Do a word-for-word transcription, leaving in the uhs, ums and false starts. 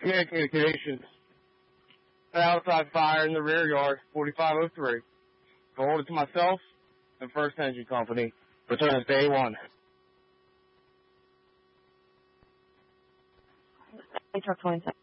Command Communications. An outside fire in the rear yard, forty-five oh three. Forward it to myself and First Engine Company. Return is day one. Truck twenty-seven.